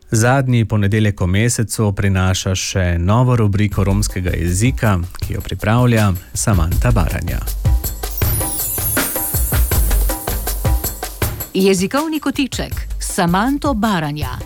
Zadnji ponedeljek v mesecu prinaša še novo rubriko romskega jezika, ki jo pripravlja Samanta Baranja. Jezikovni kotiček Samanto Baranja.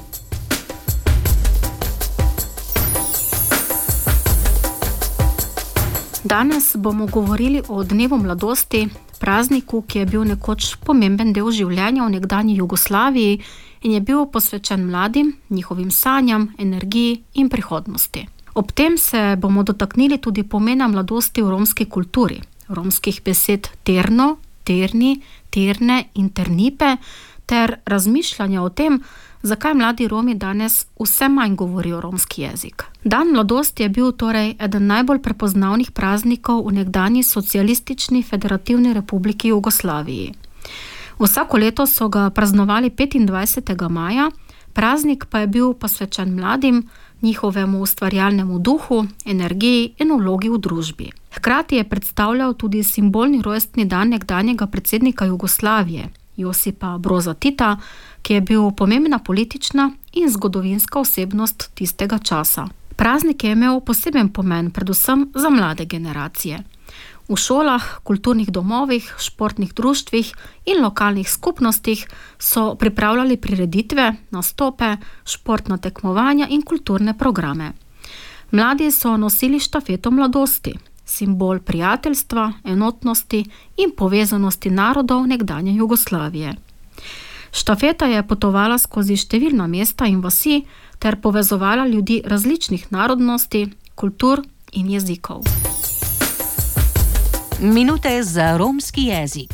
Danes bomo govorili o dnevu mladosti, prazniku, ki je bil nekoč pomemben del življenja v nekdanji Jugoslaviji in je bil posvečen mladim, njihovim sanjam, energiji in prihodnosti. Ob tem se bomo dotaknili tudi pomena mladosti v romski kulturi, romskih besed terno, terni, terne in ternipe ter razmišljanja o tem, zakaj mladi Romi danes vse manj govorijo romski jezik. Dan mladosti je bil torej eden najbolj prepoznavnih praznikov v nekdanji socialistični federativni republiki Jugoslaviji. Vsako leto so ga praznovali 25. maja, praznik pa je bil posvečen mladim, njihovemu ustvarjalnemu duhu, energiji in vlogi v družbi. Hkrati je predstavljal tudi simbolni rojstni dan nekdanjega predsednika Jugoslavije, Josipa Broza Tita, ki je bil pomembna politična in zgodovinska osebnost tistega časa. Praznik je imel poseben pomen predvsem za mlade generacije. V šolah, kulturnih domovih, športnih društvih in lokalnih skupnostih so pripravljali prireditve, nastope, športna tekmovanja in kulturne programe. Mladi so nosili štafeto mladosti, simbol prijateljstva, enotnosti in povezanosti narodov nekdanje Jugoslavije. Štafeta je potovala skozi številna mesta in vasi ter povezovala ljudi različnih narodnosti, kultur in jezikov. Minute za romski jezik.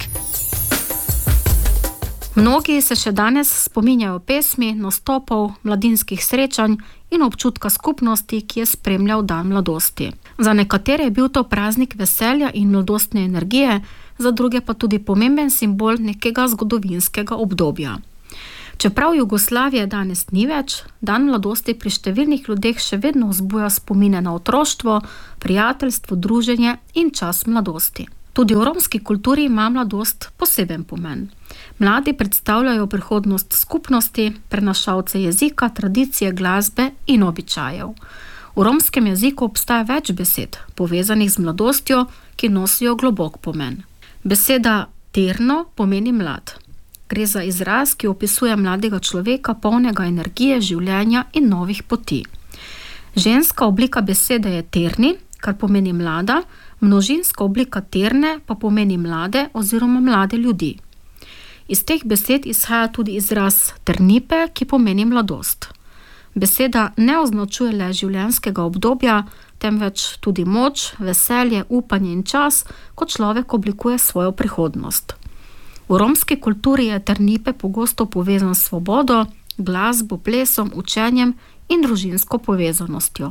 Mnogi se še danes spominjajo pesmi, nastopov, mladinskih srečanj in občutka skupnosti, ki je spremljal dan mladosti. Za nekatere je bil to praznik veselja in mladostne energije, za druge pa tudi pomemben simbol nekega zgodovinskega obdobja. Čeprav Jugoslavije danes ni več, dan mladosti pri številnih ljudeh še vedno vzbuja spomine na otroštvo, prijateljstvo, druženje in čas mladosti. Tudi v romski kulturi ima mladost poseben pomen. Mladi predstavljajo prihodnost skupnosti, prenašalce jezika, tradicije, glasbe in običajev. V romskem jeziku obstaja več besed, povezanih z mladostjo, ki nosijo globok pomen. Beseda terno pomeni mlad. Gre za izraz, ki opisuje mladega človeka, polnega energije, življenja in novih poti. Ženska oblika besede je terni, kar pomeni mlada, množinska oblika terne pa pomeni mlade oziroma mlade ljudi. Iz teh besed izhaja tudi izraz ternipe, ki pomeni mladost. Beseda ne označuje le življenjskega obdobja, temveč tudi moč, veselje, upanje in čas, ko človek oblikuje svojo prihodnost. V romski kulturi je ternipe pogosto povezan s svobodo, glasbo, plesom, učenjem in družinsko povezanostjo.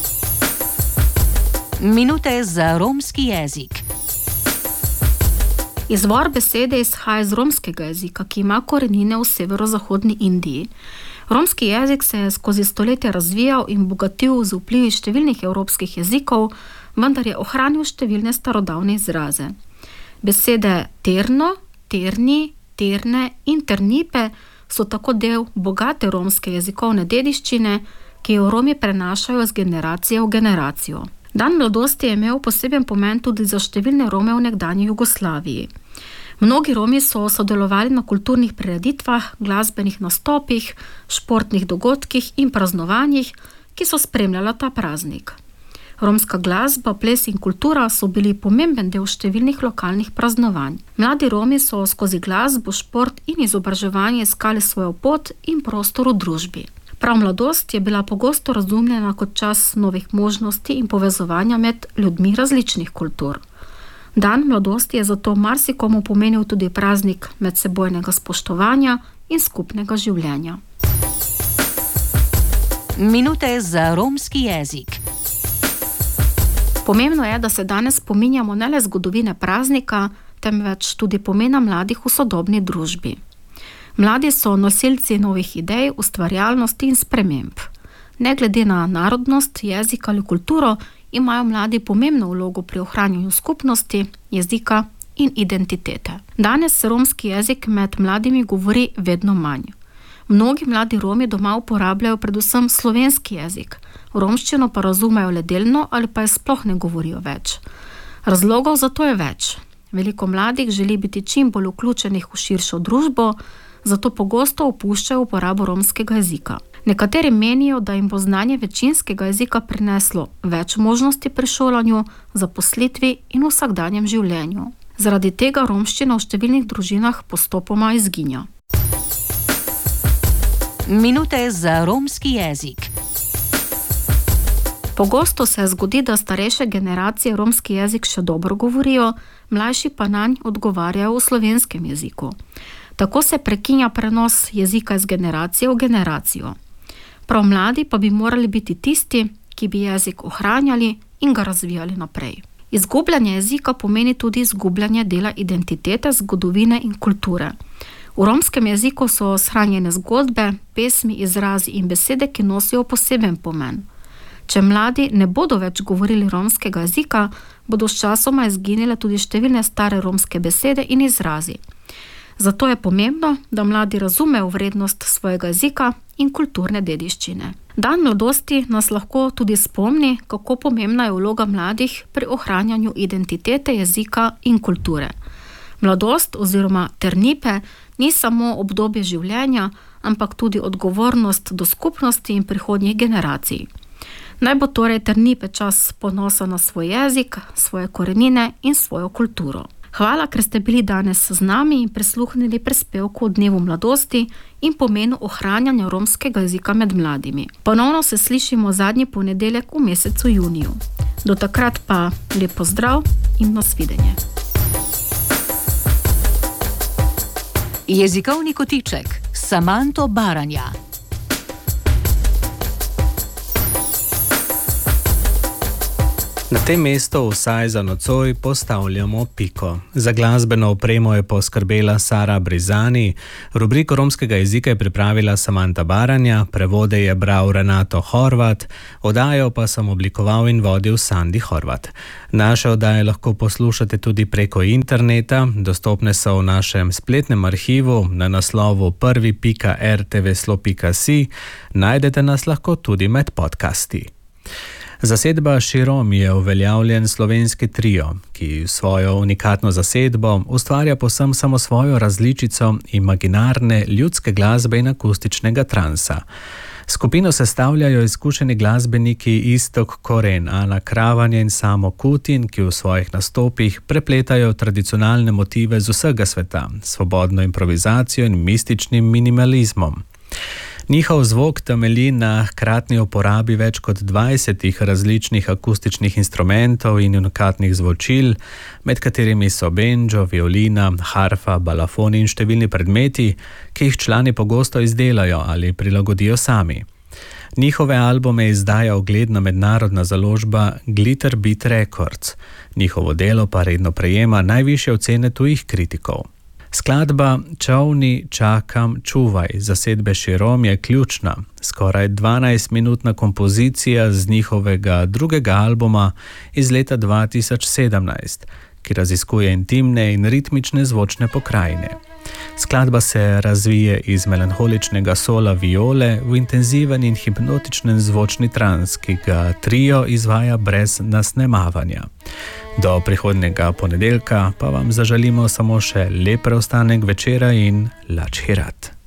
Minute za romski jezik. Izvor besede izhaja iz romskega jezika, ki ima korenine v severozahodni Indiji. Romski jezik se je skozi stoletja razvijal in bogatil z vplivi številnih evropskih jezikov, vendar je ohranil številne starodavne izraze. Besede terno, terni, terne in ternipe so tako del bogate romske jezikovne dediščine, ki jo Romi prenašajo z generacije v generacijo. Dan mladosti je imel poseben pomen tudi za številne Rome v nekdanji Jugoslaviji. Mnogi Romi so sodelovali na kulturnih prireditvah, glasbenih nastopih, športnih dogodkih in praznovanjih, ki so spremljala ta praznik. Romska glasba, ples in kultura so bili pomemben del številnih lokalnih praznovanj. Mladi Romi so skozi glasbo, šport in izobraževanje iskali svojo pot in prostor v družbi. Prav mladost je bila pogosto razumljena kot čas novih možnosti in povezovanja med ljudmi različnih kultur. Dan mladosti je zato marsikomu pomenil tudi praznik medsebojnega spoštovanja in skupnega življenja. Minute za romski jezik. Pomembno je, da se danes spominjamo ne le zgodovine praznika, temveč tudi pomena mladih v sodobni družbi. Mladi so nosilci novih idej, ustvarjalnosti in sprememb. Ne glede na narodnost, jezik ali kulturo, imajo mladi pomembno vlogo pri ohranjanju skupnosti, jezika in identitete. Danes se romski jezik med mladimi govori vedno manj. Mnogi mladi Romi doma uporabljajo predvsem slovenski jezik, romščino pa razumejo le delno ali pa je sploh ne govorijo več. Razlogov za to je več. Veliko mladih želi biti čim bolj vključenih v širšo družbo, zato pogosto opuščajo uporabo romskega jezika. Nekateri menijo, da jim bo znanje večinskega jezika prineslo več možnosti pri šolanju, zaposlitvi in vsakdanjem življenju. Zaradi tega romščina v številnih družinah postopoma izginja. Minute za romski jezik. Pogosto se zgodi, da starejše generacije romski jezik še dobro govorijo, mlajši pa nanj odgovarjajo v slovenskem jeziku. Tako se prekinja prenos jezika iz generacije v generacijo. Prav mladi pa bi morali biti tisti, ki bi jezik ohranjali in ga razvijali naprej. Izgubljanje jezika pomeni tudi izgubljanje dela identitete, zgodovine in kulture. V romskem jeziku so shranjene zgodbe, pesmi, izrazi in besede, ki nosijo poseben pomen. Če mladi ne bodo več govorili romskega jezika, bodo sčasoma izginile tudi številne stare romske besede in izrazi. Zato je pomembno, da mladi razumejo vrednost svojega jezika in kulturne dediščine. Dan mladosti nas lahko tudi spomni, kako pomembna je vloga mladih pri ohranjanju identitete jezika in kulture. Mladost oziroma ternipe ni samo obdobje življenja, ampak tudi odgovornost do skupnosti in prihodnjih generacij. Naj bo torej ternipe čas ponosa na svoj jezik, svoje korenine in svojo kulturo. Hvala, ker ste bili danes z nami in prisluhnili prispevku o Dnevu mladosti in pomenu ohranjanja romskega jezika med mladimi. Ponovno se slišimo zadnji ponedeljek v mesecu juniju. Do takrat pa lep pozdrav in nasvidenje. Jezikovni kotiček s Samanto Baranja. Na tem mestu vsaj za nocoj postavljamo piko. Za glasbeno opremo je poskrbela Sara Brizani, rubriko romskega jezika je pripravila Samanta Baranja, prevode je bral Renato Horvat, oddajo pa sem oblikoval in vodil Sandi Horvat. Naše oddaje lahko poslušate tudi preko interneta, dostopne so v našem spletnem arhivu na naslovu prvi.rtvslo.si, najdete nas lahko tudi med podcasti. Zasedba Širom je uveljavljen slovenski trio, ki svojo unikatno zasedbo ustvarja povsem samo svojo različico imaginarne ljudske glasbe in akustičnega transa. Skupino sestavljajo izkušeni glasbeniki Istok Koren, Ana Kravanje in Samo Kutin, ki v svojih nastopih prepletajo tradicionalne motive z vsega sveta, svobodno improvizacijo in mističnim minimalizmom. Njihov zvok temelji na hkratni uporabi več kot 20 različnih akustičnih instrumentov in unikatnih zvočil, med katerimi so banjo, violina, harfa, balafoni in številni predmeti, ki jih člani pogosto izdelajo ali prilagodijo sami. Njihove albume izdaja ugledna mednarodna založba Glitter Beat Records. Njihovo delo pa redno prejema najvišje ocene tujih kritikov. Skladba Čovni, čakam, čuvaj zasedbe Širom je ključna, skoraj 12-minutna kompozicija z njihovega drugega albuma iz leta 2017, ki raziskuje intimne in ritmične zvočne pokrajine. Skladba se razvije iz melanholičnega sola viole v intenziven in hipnotičen zvočni trans, ki ga trio izvaja brez nasnemavanja. Do prihodnjega ponedeljka pa vam zaželimo samo še lep preostanek večera in lač hirat.